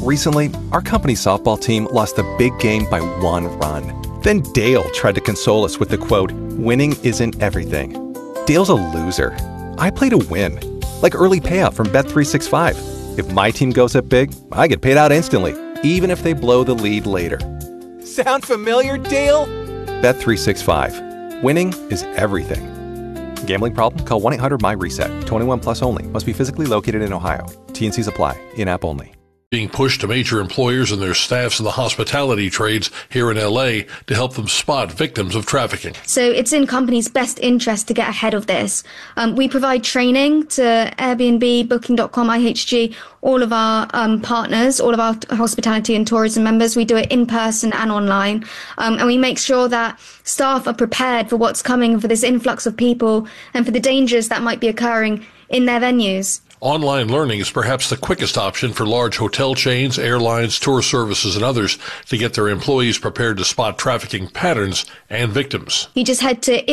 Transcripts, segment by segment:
Recently, our company softball team lost a big game by 1 run. Then Dale tried to console us with the quote, "Winning isn't everything." Dale's a loser. I play to win, like early payout from Bet365. If my team goes up big, I get paid out instantly, even if they blow the lead later. Sound familiar, Dale? Bet365. Winning is everything. Gambling problem? Call 1-800-MY-RESET. 21 plus only. Must be physically located in Ohio. T&Cs apply. In-app only. Being pushed to major employers and their staffs in the hospitality trades here in LA to help them spot victims of trafficking. So it's in companies' best interest to get ahead of this. We provide training to Airbnb, Booking.com, IHG, all of our partners, all of our hospitality and tourism members. We do it in person and online. And we make sure that staff are prepared for what's coming, for this influx of people and for the dangers that might be occurring in their venues. Online learning is perhaps the quickest option for large hotel chains, airlines, tour services, and others to get their employees prepared to spot trafficking patterns and victims. You just head to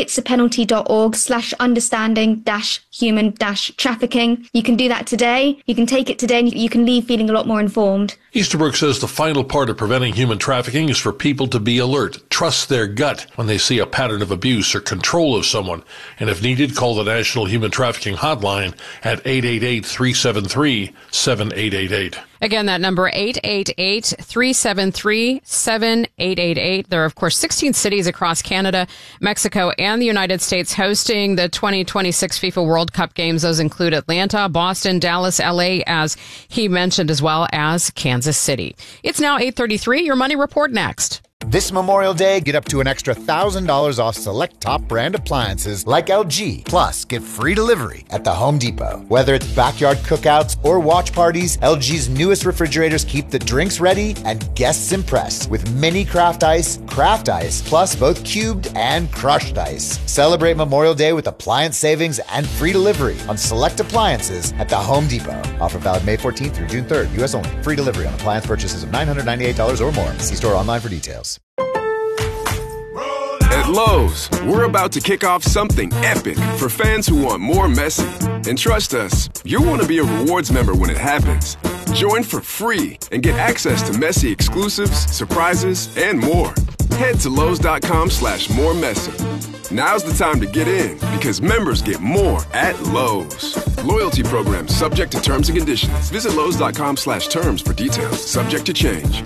itsapenalty.org/understanding-human-trafficking. You can do that today. You can take it today and you can leave feeling a lot more informed. Easterbrook says the final part of preventing human trafficking is for people to be alert, trust their gut when they see a pattern of abuse or control of someone, and if needed, call the National Human Trafficking Hotline at 888-373-7888. Again, that number, 888-373-7888. There are, of course, 16 cities across Canada, Mexico, and the United States hosting the 2026 FIFA World Cup games. Those include Atlanta, Boston, Dallas, LA, as he mentioned, as well as Kansas City. It's now 8:33. Your Money Report next. This Memorial Day, get up to an extra $1,000 off select top brand appliances like LG. Plus, get free delivery at the Home Depot. Whether it's backyard cookouts or watch parties, LG's newest refrigerators keep the drinks ready and guests impressed with mini craft ice, plus both cubed and crushed ice. Celebrate Memorial Day with appliance savings and free delivery on select appliances at the Home Depot. Offer valid May 14th through June 3rd. U.S. only. Free delivery on appliance purchases of $998 or more. See store online for details. At Lowe's, we're about to kick off something epic for fans who want more Messi. And trust us, you'll want to be a rewards member when it happens. Join for free and get access to Messi exclusives, surprises, and more. Head to Lowe's.com/moremessi. Now's the time to get in because members get more at Lowe's. Loyalty program subject to terms and conditions. Visit Lowe's.com/terms for details. Subject to change.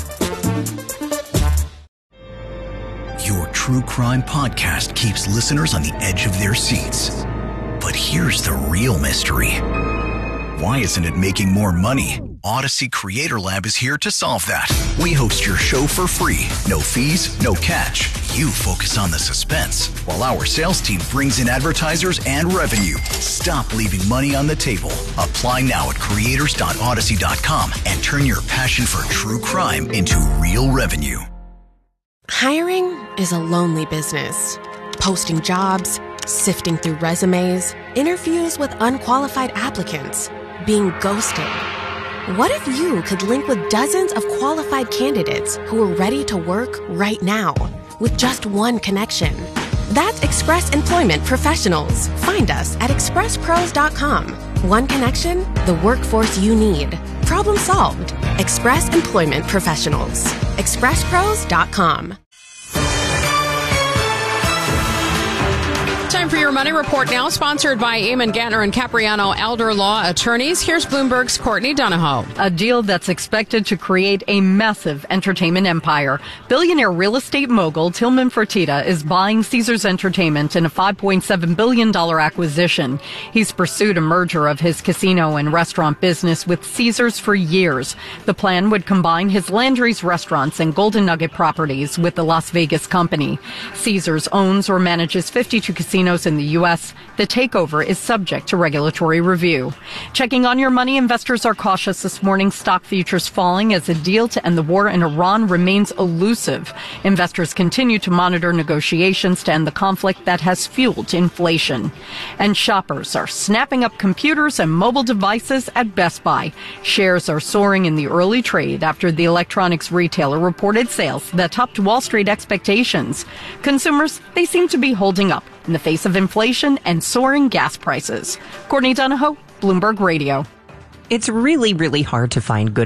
Your true crime podcast keeps listeners on the edge of their seats. But here's the real mystery. Why isn't it making more money? Odyssey Creator Lab is here to solve that. We host your show for free. No fees, no catch. You focus on the suspense, while our sales team brings in advertisers and revenue. Stop leaving money on the table. Apply now at creators.odyssey.com and turn your passion for true crime into real revenue. Hiring is a lonely business. Posting jobs, sifting through resumes, interviews with unqualified applicants, being ghosted. What if you could link with dozens of qualified candidates who are ready to work right now with just one connection? That's Express Employment Professionals. Find us at expresspros.com. One connection, the workforce you need. Problem solved. Express Employment Professionals. expresspros.com. Time for your Money Report now, sponsored by Eamon Gantner and Capriano Elder Law Attorneys. Here's Bloomberg's Courtney Donahoe. A deal that's expected to create a massive entertainment empire. Billionaire real estate mogul Tillman Fertitta is buying Caesars Entertainment in a $5.7 billion acquisition. He's pursued a merger of his casino and restaurant business with Caesars for years. The plan would combine his Landry's restaurants and Golden Nugget properties with the Las Vegas company. Caesars owns or manages 52 casinos in the U.S. The takeover is subject to regulatory review. Checking on your money, investors are cautious this morning. Stock futures falling as a deal to end the war in Iran remains elusive. Investors continue to monitor negotiations to end the conflict that has fueled inflation. And shoppers are snapping up computers and mobile devices at Best Buy. Shares are soaring in the early trade after the electronics retailer reported sales that topped Wall Street expectations. Consumers, they seem to be holding up in the face of inflation and soaring gas prices. Courtney Donahoe, Bloomberg Radio. It's really, really hard to find good